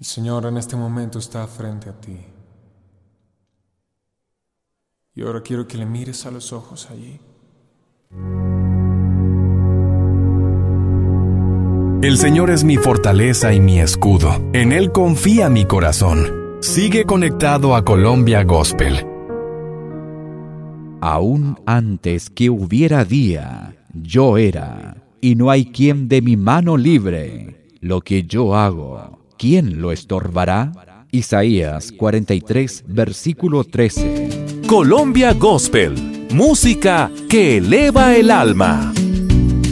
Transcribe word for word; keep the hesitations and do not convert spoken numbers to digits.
El Señor en este momento está frente a ti. Y ahora quiero que le mires a los ojos allí. El Señor es mi fortaleza y mi escudo. En Él confía mi corazón. Sigue conectado a Colombia Gospel. Aún antes que hubiera día, yo era, y no hay quien de mi mano libre. Lo que yo hago, ¿quién lo estorbará? Isaías cuarenta y tres, versículo trece. Colombia Gospel, música que eleva el alma.